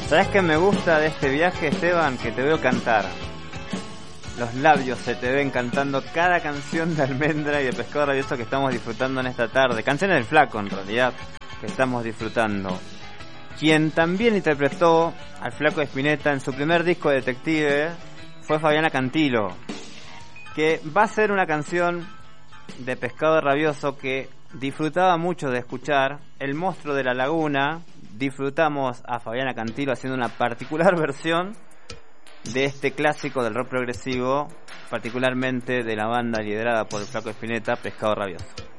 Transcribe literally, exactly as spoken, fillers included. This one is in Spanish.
¿Sabes qué me gusta de este viaje, Esteban? Que te veo cantar. Los labios se te ven cantando cada canción de Almendra y de Pescado Rabioso que estamos disfrutando en esta tarde. Canciones del Flaco, en realidad, que estamos disfrutando. Quien también interpretó al Flaco Spinetta en su primer disco de Detective fue Fabiana Cantilo, que va a ser una canción de Pescado Rabioso que disfrutaba mucho de escuchar. El Monstruo de la Laguna. Disfrutamos a Fabiana Cantilo haciendo una particular versión de este clásico del rock progresivo, particularmente de la banda liderada por el Flaco Spinetta, Pescado Rabioso.